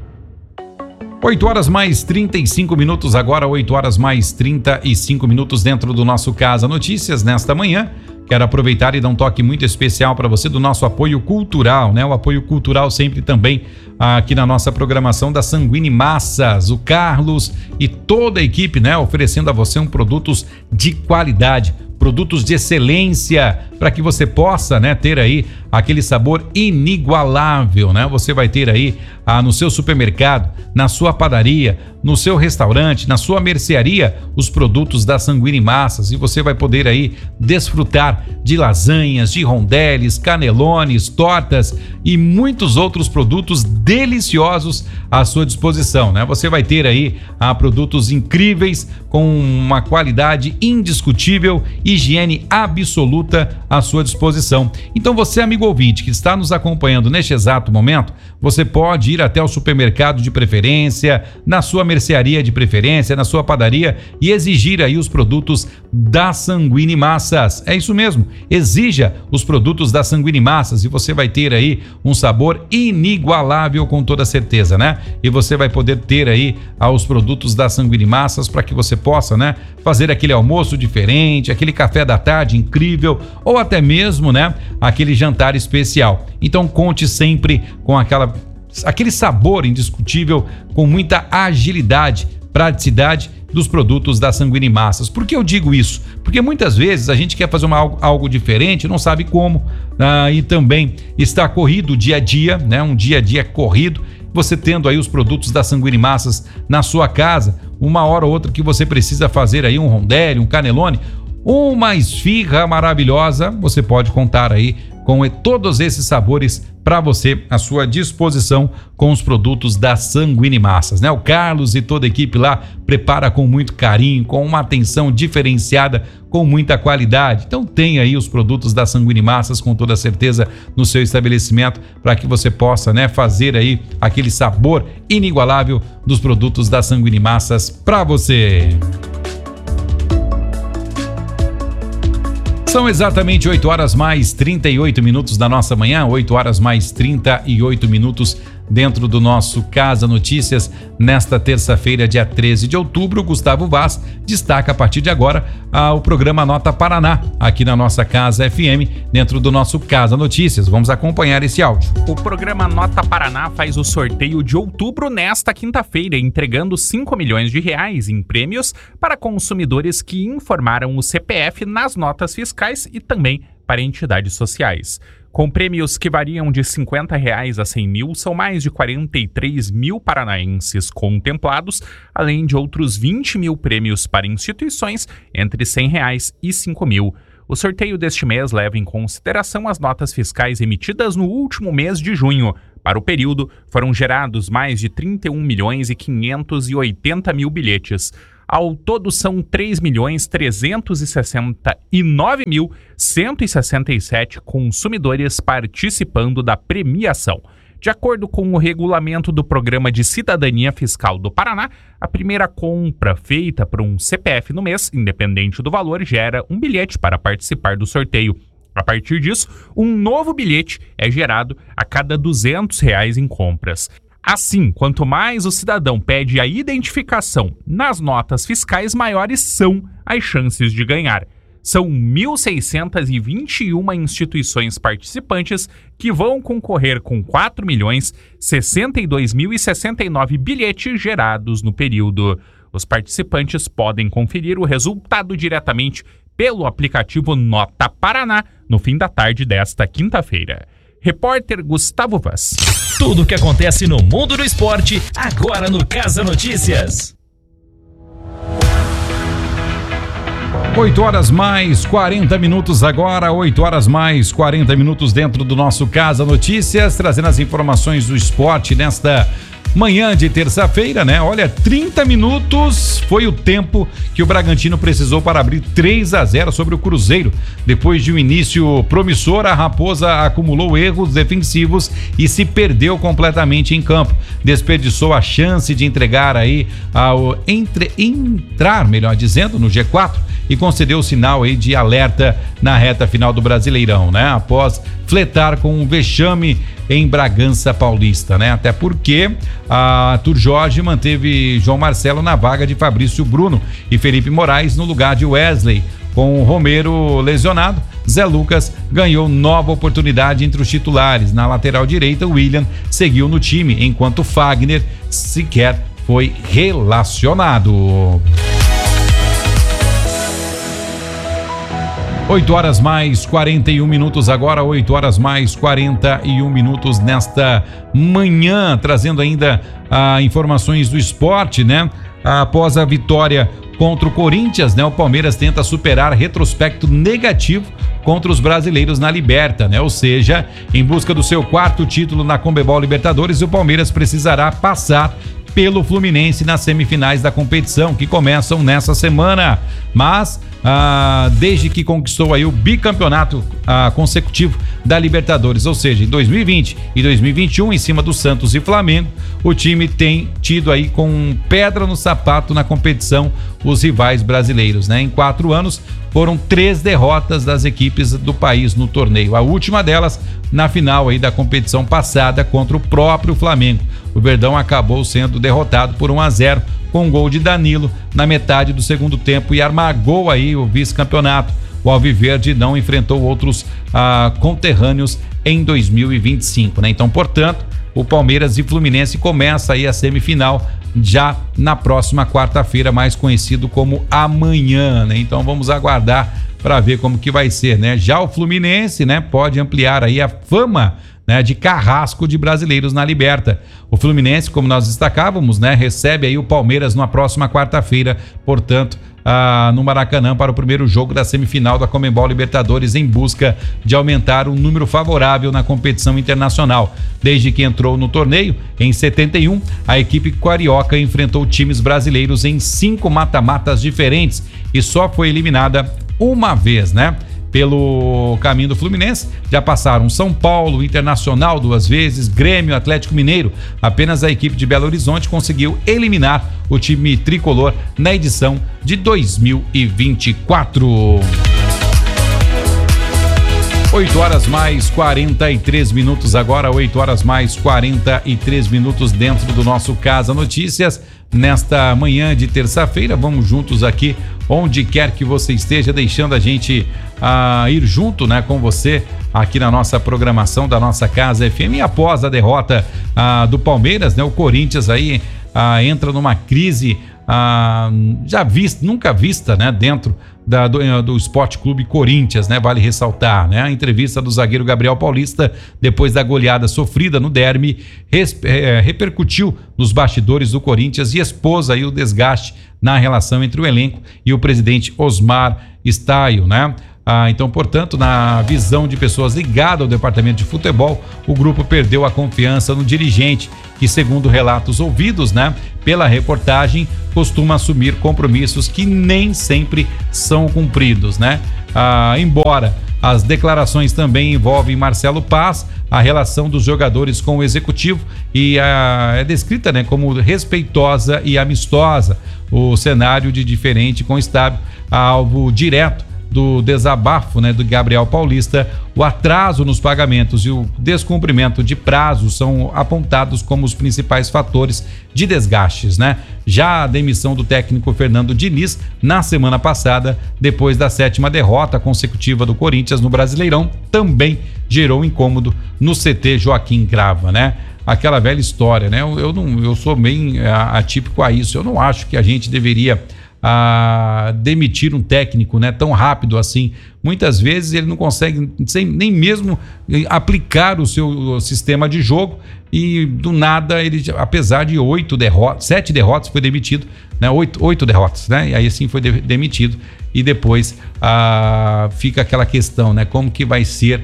oito horas mais trinta e cinco minutos agora, oito horas mais trinta e cinco minutos dentro do nosso Casa Notícias nesta manhã. Quero aproveitar e dar um toque muito especial para você do nosso apoio cultural, né? O apoio cultural sempre também aqui na nossa programação da Sanguini Massas, o Carlos e toda a equipe, né? Oferecendo a você um produtos de qualidade, produtos de excelência, para que você possa, né, ter aí aquele sabor inigualável, né? Você vai ter aí ah, no seu supermercado, na sua padaria, no seu restaurante, na sua mercearia, os produtos da Sanguini Massas, e você vai poder aí desfrutar de lasanhas, de rondeles, canelones, tortas e muitos outros produtos deliciosos à sua disposição, né? Você vai ter aí ah, produtos incríveis com uma qualidade indiscutível, higiene absoluta à sua disposição. Então você, amigo ouvinte, que está nos acompanhando neste exato momento, você pode ir até o supermercado de preferência, na sua mercearia de preferência, na sua padaria e exigir aí os produtos da Sanguini Massas. É isso mesmo, exija os produtos da Sanguini Massas e você vai ter aí um sabor inigualável com toda certeza, né? E você vai poder ter aí ah, os produtos da Sanguini Massas para que você possa, né, fazer aquele almoço diferente, aquele café da tarde incrível ou até mesmo, né, aquele jantar especial. Então conte sempre com aquela aquele sabor indiscutível, com muita agilidade, praticidade dos produtos da Sanguini Massas. Por que eu digo isso? Porque muitas vezes a gente quer fazer uma, algo, algo diferente, não sabe como, ah, e também está corrido o dia a dia, né? Um dia a dia corrido, você tendo aí os produtos da Sanguini Massas na sua casa, uma hora ou outra que você precisa fazer aí um rondelli, um canelone, uma esfirra maravilhosa, você pode contar aí com todos esses sabores para você à sua disposição com os produtos da Sanguini Massas, né? O Carlos e toda a equipe lá prepara com muito carinho, com uma atenção diferenciada, com muita qualidade. Então tem aí os produtos da Sanguini Massas com toda certeza no seu estabelecimento para que você possa, né, fazer aí aquele sabor inigualável dos produtos da Sanguini Massas para você. São exatamente oito horas mais trinta e oito minutos da nossa manhã, oito horas mais trinta e oito minutos dentro do nosso Casa Notícias. Nesta terça-feira, dia treze de outubro, Gustavo Vaz destaca a partir de agora ah, o programa Nota Paraná, aqui na nossa Casa F M, dentro do nosso Casa Notícias. Vamos acompanhar esse áudio. O programa Nota Paraná faz o sorteio de outubro nesta quinta-feira, entregando cinco milhões de reais em prêmios para consumidores que informaram o C P F nas notas fiscais e também para entidades sociais. Com prêmios que variam de cinquenta reais a cem mil, são mais de quarenta e três mil paranaenses contemplados, além de outros vinte mil prêmios para instituições entre cem reais e cinco mil. O sorteio deste mês leva em consideração as notas fiscais emitidas no último mês de junho. Para o período, foram gerados mais de trinta e um milhões e quinhentos e oitenta mil bilhetes. Ao todo, são três milhões trezentos e sessenta e nove mil cento e sessenta e sete consumidores participando da premiação. De acordo com o regulamento do Programa de Cidadania Fiscal do Paraná, a primeira compra feita por um C P F no mês, independente do valor, gera um bilhete para participar do sorteio. A partir disso, um novo bilhete é gerado a cada duzentos reais em compras. Assim, quanto mais o cidadão pede a identificação nas notas fiscais, maiores são as chances de ganhar. São mil seiscentas e vinte e uma instituições participantes que vão concorrer com quatro milhões sessenta e dois mil e sessenta e nove bilhetes gerados no período. Os participantes podem conferir o resultado diretamente pelo aplicativo Nota Paraná no fim da tarde desta quinta-feira. Repórter Gustavo Vaz. Tudo o que acontece no mundo do esporte, agora no Casa Notícias. oito horas mais quarenta minutos agora, oito horas mais quarenta minutos dentro do nosso Casa Notícias, trazendo as informações do esporte nesta manhã de terça-feira, né? Olha, trinta minutos foi o tempo que o Bragantino precisou para abrir três a zero sobre o Cruzeiro. Depois de um início promissor, a Raposa acumulou erros defensivos e se perdeu completamente em campo. Desperdiçou a chance de entregar aí ao entre, entrar, melhor dizendo, no G quatro e concedeu o sinal aí de alerta na reta final do Brasileirão, né? Após fletar com um vexame em Bragança Paulista, né? Até porque a Arthur Jorge manteve João Marcelo na vaga de Fabrício Bruno e Felipe Moraes no lugar de Wesley. Com o Romero lesionado, Zé Lucas ganhou nova oportunidade entre os titulares. Na lateral direita, William seguiu no time, enquanto Fagner sequer foi relacionado. oito horas mais quarenta e um minutos agora, oito horas mais quarenta e um minutos nesta manhã, trazendo ainda ah, informações do esporte, né? Após a vitória contra o Corinthians, né? O Palmeiras tenta superar retrospecto negativo contra os brasileiros na Liberta, né? Ou seja, em busca do seu quarto título na Conmebol Libertadores, o Palmeiras precisará passar pelo Fluminense nas semifinais da competição, que começam nessa semana. Mas, ah, desde que conquistou aí o bicampeonato ah, consecutivo da Libertadores, ou seja, em dois mil e vinte e dois mil e vinte e um, em cima do Santos e Flamengo, o time tem tido aí com pedra no sapato na competição os rivais brasileiros, né? Em quatro anos, foram três derrotas das equipes do país no torneio. A última delas na final aí da competição passada contra o próprio Flamengo. O Verdão acabou sendo derrotado por um a zero com um gol de Danilo na metade do segundo tempo e armagou aí o vice-campeonato. O Alviverde não enfrentou outros ah, conterrâneos em dois mil e vinte e cinco, né? Então, portanto, o Palmeiras e Fluminense começa aí a semifinal já na próxima quarta-feira, mais conhecido como amanhã, né? Então vamos aguardar para ver como que vai ser, né? Já o Fluminense, né, pode ampliar aí a fama, né, de carrasco de brasileiros na Liberta. O Fluminense, como nós destacávamos, né, recebe aí o Palmeiras na próxima quarta-feira, portanto, ah, no Maracanã para o primeiro jogo da semifinal da Conmebol Libertadores, em busca de aumentar o número favorável na competição internacional. Desde que entrou no torneio, em setenta e um, a equipe carioca enfrentou times brasileiros em cinco mata-matas diferentes e só foi eliminada uma vez, né? Pelo caminho do Fluminense, já passaram São Paulo, Internacional duas vezes, Grêmio, Atlético Mineiro. Apenas a equipe de Belo Horizonte conseguiu eliminar o time tricolor na edição de dois mil e vinte e quatro. oito horas mais quarenta e três minutos agora, oito horas mais quarenta e três minutos dentro do nosso Casa Notícias. Nesta manhã de terça-feira, vamos juntos aqui, onde quer que você esteja, deixando a gente ah, ir junto, né, com você aqui na nossa programação da nossa Casa F M. E após a derrota ah, do Palmeiras, né, o Corinthians aí ah, entra numa crise ah, já vista, nunca vista, né, dentro Da, do, do Esporte Clube Corinthians, né? Vale ressaltar, né? A entrevista do zagueiro Gabriel Paulista, depois da goleada sofrida no derby, res, é, repercutiu nos bastidores do Corinthians e expôs aí o desgaste na relação entre o elenco e o presidente Osmar Staio, né? Ah, então, portanto, na visão de pessoas ligadas ao departamento de futebol, o grupo perdeu a confiança no dirigente, que, segundo relatos ouvidos, né, pela reportagem, costuma assumir compromissos que nem sempre são cumpridos, né? Ah, embora as declarações também envolvem Marcelo Paz, a relação dos jogadores com o executivo e ah, é descrita, né, como respeitosa e amistosa. O cenário de diferente com o estádio, alvo direto do desabafo, né, do Gabriel Paulista, o atraso nos pagamentos e o descumprimento de prazos são apontados como os principais fatores de desgastes, né? Já a demissão do técnico Fernando Diniz na semana passada, depois da sétima derrota consecutiva do Corinthians no Brasileirão, também gerou incômodo no C T Joaquim Grava, né? Aquela velha história, né? Eu, eu, não, eu sou bem atípico a isso. Eu não acho que a gente deveria a demitir um técnico, né, tão rápido assim. Muitas vezes ele não consegue sem, nem mesmo aplicar o seu sistema de jogo e do nada ele, apesar de oito derrotas, sete derrotas, foi demitido, né, oito, oito derrotas, né, e aí assim foi de, demitido e depois ah, fica aquela questão, né, como que vai ser,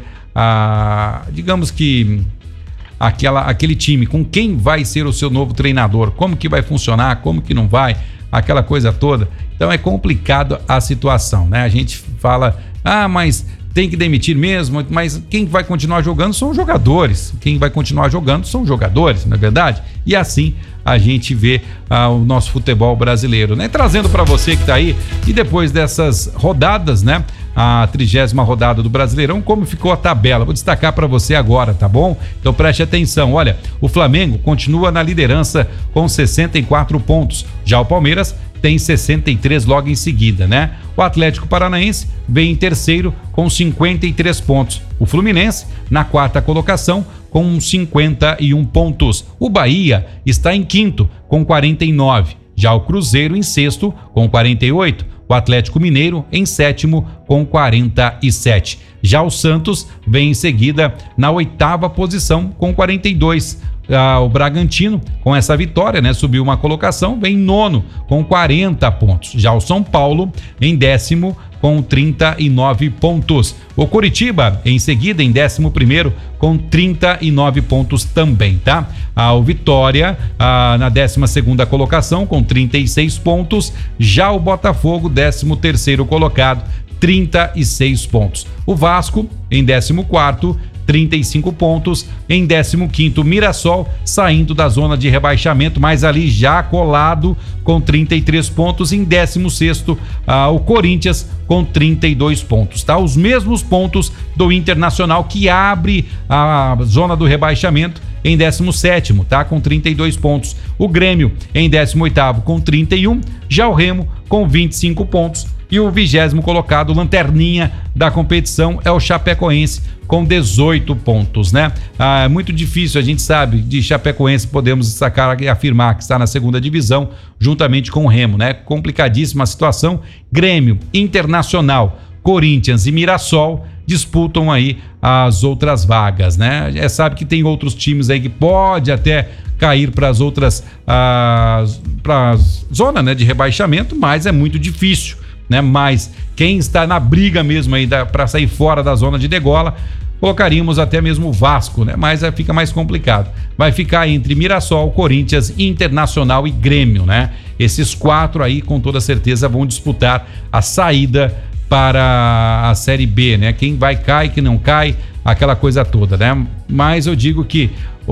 ah, digamos que aquela, aquele time, com quem vai ser o seu novo treinador, como que vai funcionar, como que não vai, aquela coisa toda. Então é complicado a situação, né? A gente fala, ah, mas tem que demitir mesmo, mas quem vai continuar jogando são os jogadores. Quem vai continuar jogando são os jogadores, não é verdade? E assim a gente vê ah, o nosso futebol brasileiro, né? Trazendo para você que tá aí, e depois dessas rodadas, né? A trigésima rodada do Brasileirão, como ficou a tabela? Vou destacar para você agora, tá bom? Então preste atenção, olha, o Flamengo continua na liderança com sessenta e quatro pontos, já o Palmeiras tem sessenta e três logo em seguida, né? O Atlético Paranaense vem em terceiro com cinquenta e três pontos, o Fluminense na quarta colocação com cinquenta e um pontos, o Bahia está em quinto com quarenta e nove, já o Cruzeiro em sexto com quarenta e oito, o Atlético Mineiro em sétimo com quarenta e sete. Já o Santos vem em seguida na oitava posição com quarenta e dois. Ah, o Bragantino, com essa vitória, né, subiu uma colocação, vem em nono com quarenta pontos. Já o São Paulo em décimo com trinta e nove pontos. O Coritiba em seguida em décimo primeiro com trinta e nove pontos também, tá? Ah, o Vitória ah, na décima segunda colocação com trinta e seis pontos. Já o Botafogo, décimo terceiro colocado, trinta e seis pontos. O Vasco em décimo quarto, trinta e cinco pontos. Em décimo quinto, Mirassol, saindo da zona de rebaixamento, mas ali já colado com trinta e três pontos. Em décimo sexto, ah, o Corinthians com trinta e dois pontos, tá? Os mesmos pontos do Internacional, que abre a zona do rebaixamento em décimo sétimo, tá? Com trinta e dois pontos. O Grêmio em décimo oitavo com trinta e um, já o Remo com vinte e cinco pontos. E o vigésimo colocado, lanterninha da competição, é o Chapecoense com dezoito pontos, né? Ah, é muito difícil, a gente sabe, de Chapecoense podemos destacar e afirmar que está na segunda divisão, juntamente com o Remo, né? Complicadíssima a situação. Grêmio, Internacional, Corinthians e Mirassol disputam aí as outras vagas, né? É, sabe que tem outros times aí que pode até cair para as outras, ah, para a zona, né, de rebaixamento, mas é muito difícil, né? Mas quem está na briga mesmo aí para sair fora da zona de degola, colocaríamos até mesmo o Vasco, né? Mas aí fica mais complicado. Vai ficar entre Mirassol, Corinthians, Internacional e Grêmio, né? Esses quatro aí com toda certeza vão disputar a saída para a Série B, né? Quem vai cai, quem não cai, aquela coisa toda, né? Mas eu digo que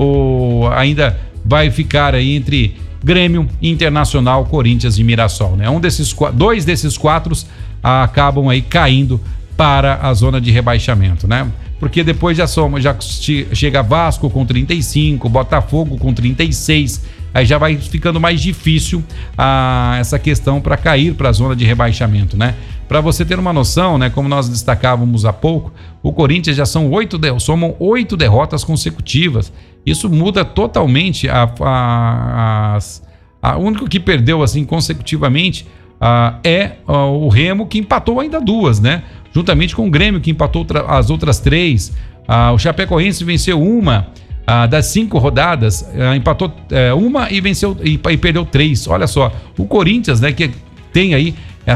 o ainda vai ficar aí entre Grêmio, Internacional, Corinthians e Mirassol, né? Um desses, dois desses quatro ah, acabam aí caindo para a zona de rebaixamento, né? Porque depois já soma, já chega Vasco com trinta e cinco, Botafogo com trinta e seis, aí já vai ficando mais difícil ah, essa questão para cair para a zona de rebaixamento, né? Para você ter uma noção, né, como nós destacávamos há pouco, o Corinthians já são oito, somam oito derrotas consecutivas. Isso muda totalmente a, a, a, a o único que perdeu assim consecutivamente a, é a, o Remo, que empatou ainda duas, né? Juntamente com o Grêmio, que empatou as outras três. A, o Chapecoense venceu uma a, das cinco rodadas, a, empatou é, uma e venceu e, e perdeu três. Olha só, o Corinthians, né, que tem aí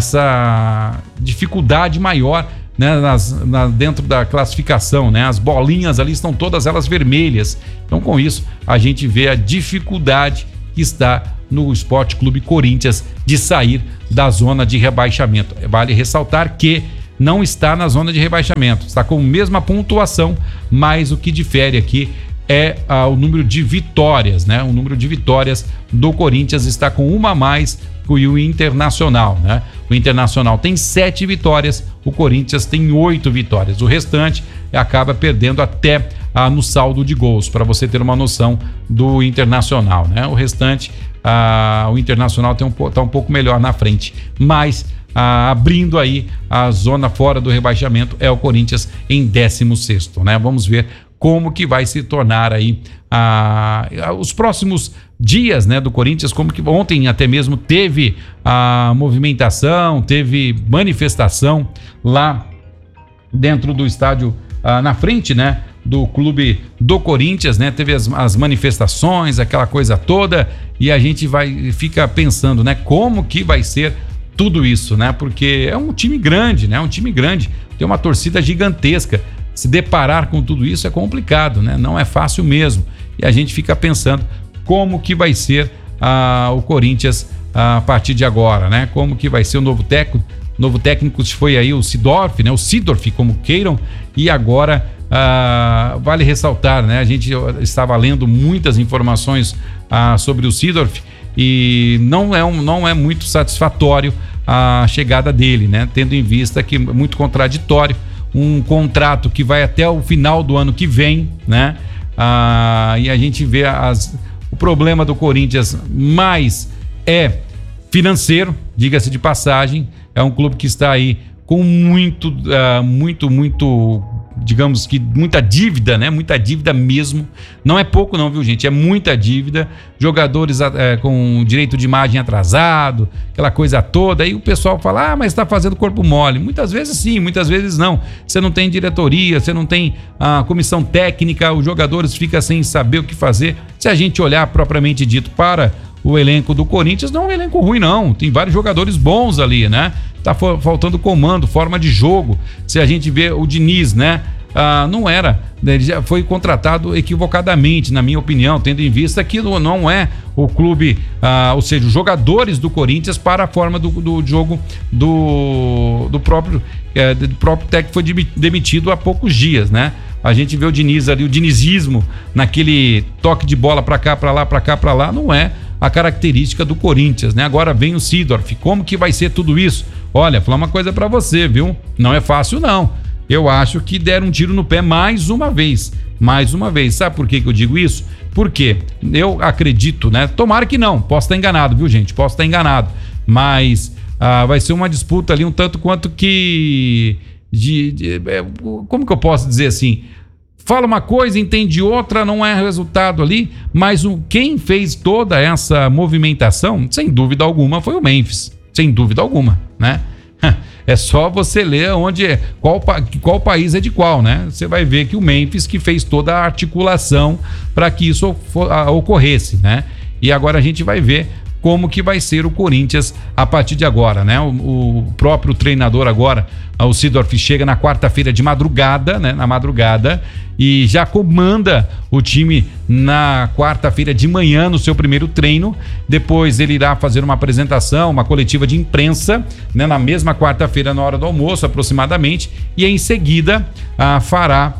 essa dificuldade maior, né, nas, na, dentro da classificação, né? As bolinhas ali estão todas elas vermelhas. Então, com isso, a gente vê a dificuldade que está no Sport Clube Corinthians de sair da zona de rebaixamento. Vale ressaltar que não está na zona de rebaixamento, está com a mesma pontuação, mas o que difere aqui é ah, o número de vitórias, né? O número de vitórias do Corinthians está com uma a mais e o Internacional, né? O Internacional tem sete vitórias, o Corinthians tem oito vitórias. O restante acaba perdendo até ah, no saldo de gols, para você ter uma noção do Internacional, né? O restante, ah, o Internacional tem um, tá um pouco melhor na frente, mas ah, abrindo aí a zona fora do rebaixamento é o Corinthians em décimo sexto, né? Vamos ver como que vai se tornar aí ah, os próximos dias, né, do Corinthians, como que ontem até mesmo teve a movimentação, teve manifestação lá dentro do estádio, ah, na frente, né, do clube do Corinthians, né, teve as, as manifestações, aquela coisa toda, e a gente vai, fica pensando, né, como que vai ser tudo isso, né, porque é um time grande, né, um time grande, tem uma torcida gigantesca. Se deparar com tudo isso é complicado, né? Não é fácil mesmo. E a gente fica pensando como que vai ser ah, o Corinthians ah, a partir de agora, né? Como que vai ser o novo técnico. Novo técnico foi aí o Seedorf, né? O Seedorf, como queiram. E agora ah, vale ressaltar, né? A gente estava lendo muitas informações ah, sobre o Seedorf e não é, um, não é muito satisfatório a chegada dele, né? Tendo em vista que é muito contraditório. Um contrato que vai até o final do ano que vem, né? Ah, e a gente vê as, o problema do Corinthians mais é financeiro, diga-se de passagem. É um clube que está aí com muito, uh, muito, muito, digamos que muita dívida, né? Muita dívida mesmo. Não é pouco não, viu, gente? É muita dívida. Jogadores uh, com direito de imagem atrasado, aquela coisa toda. Aí o pessoal fala, ah, mas está fazendo corpo mole. Muitas vezes sim, muitas vezes não. Você não tem diretoria, você não tem a uh, comissão técnica, os jogadores ficam sem saber o que fazer. Se a gente olhar propriamente dito para o elenco do Corinthians, não é um elenco ruim não. Tem vários jogadores bons ali, né? Tá faltando comando, forma de jogo. Se a gente vê o Diniz, né? Ah, não era, ele já foi contratado equivocadamente, na minha opinião, tendo em vista que não é o clube, ah, ou seja, os jogadores do Corinthians para a forma do, do jogo do, do próprio, é, do próprio técnico que foi demitido há poucos dias, né? A gente vê o Diniz ali, o dinizismo naquele toque de bola para cá, para lá, para cá, para lá, não é a característica do Corinthians, né? Agora vem o Seedorf, como que vai ser tudo isso? Olha, vou falar uma coisa pra você, viu? Não é fácil não. Eu acho que deram um tiro no pé mais uma vez, mais uma vez. Sabe por que que eu digo isso? Porque eu acredito, né? Tomara que não, posso estar enganado, viu, gente? Posso estar enganado, mas ah, vai ser uma disputa ali um tanto quanto que de, de, de, como que eu posso dizer assim? Fala uma coisa, entende outra, não é resultado ali, mas o, quem fez toda essa movimentação, sem dúvida alguma, foi o Memphis, sem dúvida alguma, né? É só você ler onde é, qual, qual país é de qual, né? Você vai ver que o Memphis que fez toda a articulação para que isso ocorresse, né? E agora a gente vai ver como que vai ser o Corinthians a partir de agora, né? O, o próprio treinador agora, o Seedorf, chega na quarta-feira de madrugada, né? Na madrugada, e já comanda o time na quarta-feira de manhã no seu primeiro treino. Depois ele irá fazer uma apresentação, uma coletiva de imprensa, né? Na mesma quarta-feira, na hora do almoço, aproximadamente, e em seguida ah, fará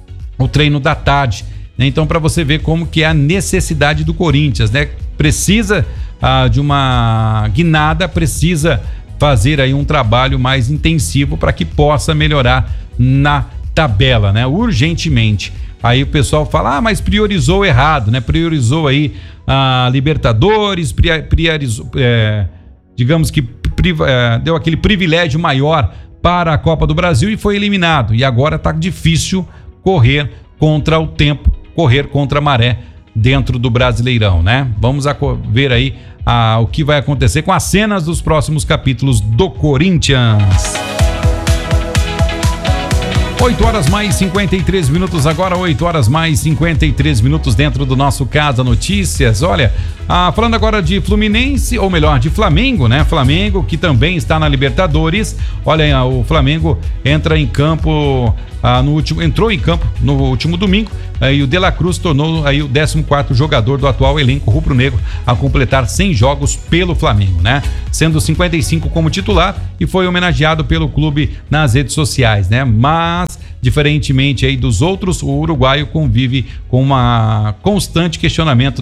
o treino da tarde, né? Então, para você ver como que é a necessidade do Corinthians, né? Precisa ah, de uma guinada, precisa fazer aí um trabalho mais intensivo para que possa melhorar na tabela, né? Urgentemente. Aí o pessoal fala, ah, mas priorizou errado, né? Priorizou aí a Libertadores, priorizou, é, digamos que pri, é, deu aquele privilégio maior para a Copa do Brasil e foi eliminado. E agora tá difícil correr contra o tempo, correr contra a maré dentro do Brasileirão, né? Vamos ver aí ah, o que vai acontecer com as cenas dos próximos capítulos do Corinthians. oito horas mais cinquenta e três minutos agora, oito horas mais cinquenta e três minutos dentro do nosso Casa Notícias. Olha, ah, falando agora de Fluminense, ou melhor, de Flamengo, né? Flamengo que também está na Libertadores. Olha, o Flamengo entra em campo ah, no último, entrou em campo no último domingo eh, e o De La Cruz tornou aí o décimo quarto jogador do atual elenco rubro-negro a completar cem jogos pelo Flamengo, né? Sendo cinquenta e cinco como titular e foi homenageado pelo clube nas redes sociais, né? Mas diferentemente aí dos outros, o uruguaio convive com uma constante questionamento